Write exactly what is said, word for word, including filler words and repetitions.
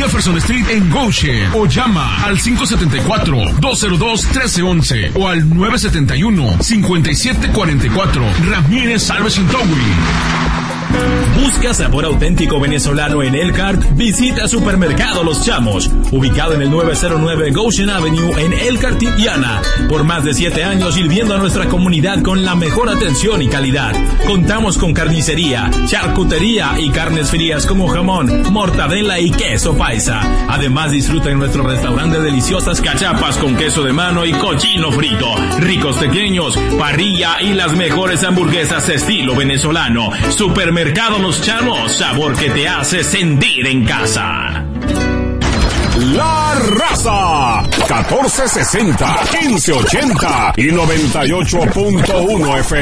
Jefferson Street en Goshen. O llama al cinco siete cuatro, dos cero dos, uno tres uno uno o al nueve siete uno, cinco siete cuatro cuatro. Ramírez Salvation Towing. Busca sabor auténtico venezolano en Elkhart. Visita Supermercado Los Chamos, ubicado en el nueve cero nueve Goshen Avenue en Elkhart, Indiana. Por más de siete años sirviendo a nuestra comunidad con la mejor atención y calidad. Contamos con carnicería, charcutería y carnes frías como jamón, mortadela y queso paisa. Además, disfruta en nuestro restaurante deliciosas cachapas con queso de mano y cochino frito, ricos pequeños, parrilla y las mejores hamburguesas estilo venezolano. Supermercado Los Chamos, sabor que te hace sentir en casa. La Raza, catorce sesenta, quince ochenta y noventa y ocho punto uno F M.